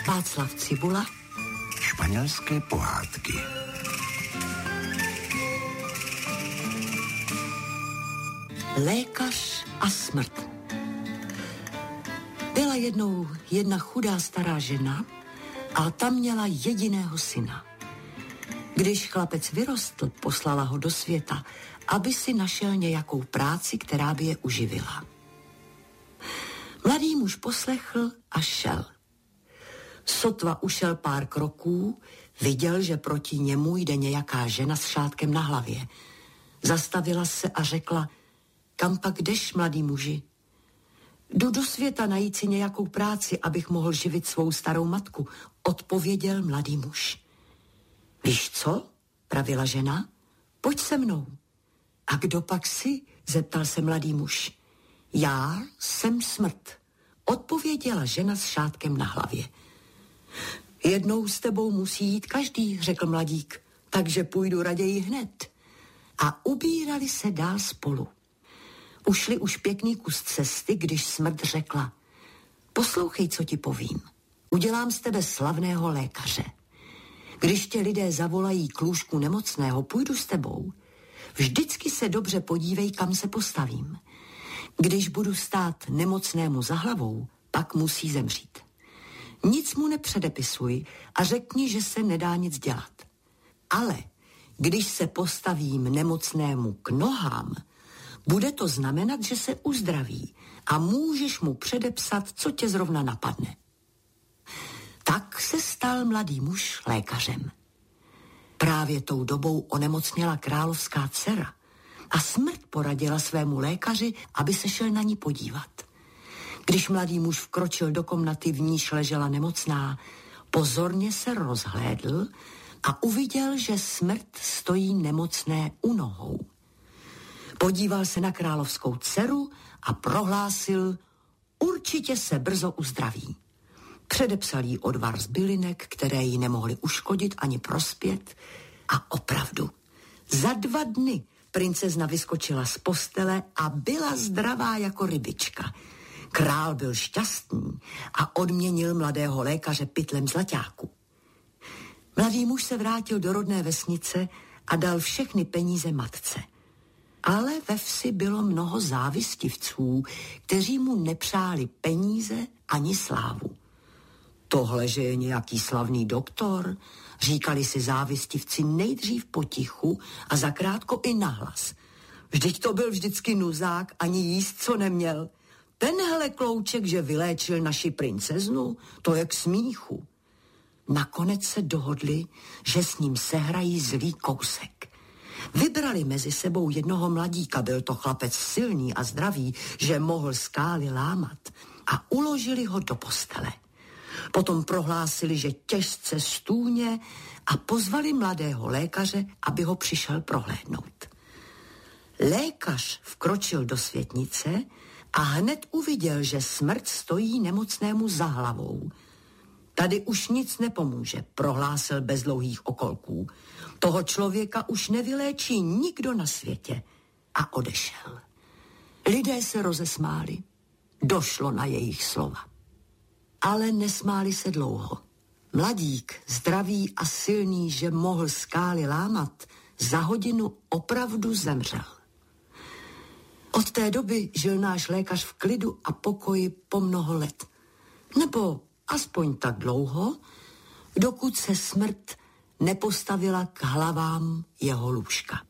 Václav Cibula. Španělské pohádky. Lékař a smrt. Byla jednou jedna chudá stará žena a ta měla jediného syna. Když chlapec vyrostl, poslala ho do světa, aby si našel nějakou práci, která by je uživila. Mladý muž poslechl a šel. Sotva ušel pár kroků, viděl, že proti němu jde nějaká žena s šátkem na hlavě. Zastavila se a řekla: kam pak jdeš, mladý muži? Jdu do světa najít si nějakou práci, abych mohl živit svou starou matku, odpověděl mladý muž. Víš co? Pravila žena. Pojď se mnou. A kdo pak jsi? Zeptal se mladý muž. Já jsem smrt, odpověděla žena s šátkem na hlavě. Jednou s tebou musí jít každý, řekl mladík, takže půjdu raději hned. A ubírali se dál spolu. Ušli už pěkný kus cesty, když smrt řekla: poslouchej, co ti povím. Udělám z tebe slavného lékaře. Když tě lidé zavolají k lůžku nemocného, půjdu s tebou. Vždycky se dobře podívej, kam se postavím. Když budu stát nemocnému za hlavou, pak musí zemřít. Nic mu nepředepisuj a řekni, že se nedá nic dělat. Ale když se postavím nemocnému k nohám, bude to znamenat, že se uzdraví a můžeš mu předepsat, co tě zrovna napadne. Tak se stal mladý muž lékařem. Právě tou dobou onemocněla královská dcera a smrt poradila svému lékaři, aby se šel na ní podívat. Když mladý muž vkročil do komnaty, v níž ležela nemocná, pozorně se rozhlédl a uviděl, že smrt stojí nemocné u nohou. Podíval se na královskou dceru a prohlásil: určitě se brzo uzdraví. Předepsal jí odvar z bylinek, které jí nemohly uškodit ani prospět, a opravdu za 2 dny princezna vyskočila z postele a byla zdravá jako rybička. Král byl šťastný a odměnil mladého lékaře pytlem zlaťáku. Mladý muž se vrátil do rodné vesnice a dal všechny peníze matce. Ale ve vsi bylo mnoho závistivců, kteří mu nepřáli peníze ani slávu. Tohle, že je nějaký slavný doktor, říkali si závistivci nejdřív potichu a zakrátko i nahlas. Vždyť to byl vždycky nuzák, ani jíst co neměl. Tenhle klouček, že vyléčil naši princeznu, to je k smíchu. Nakonec se dohodli, že s ním sehrají zlý kousek. Vybrali mezi sebou jednoho mladíka, byl to chlapec silný a zdravý, že mohl skály lámat, a uložili ho do postele. Potom prohlásili, že těžce stůně, a pozvali mladého lékaře, aby ho přišel prohlédnout. Lékař vkročil do světnice a hned uviděl, že smrt stojí nemocnému za hlavou. Tady už nic nepomůže, prohlásil bez dlouhých okolků. Toho člověka už nevyléčí nikdo na světě. A odešel. Lidé se rozesmáli. Došlo na jejich slova. Ale nesmáli se dlouho. Mladík, zdravý a silný, že mohl skály lámat, za hodinu opravdu zemřel. Od té doby žil náš lékař v klidu a pokoji po mnoho let. Nebo aspoň tak dlouho, dokud se smrt nepostavila k hlavám jeho lůžka.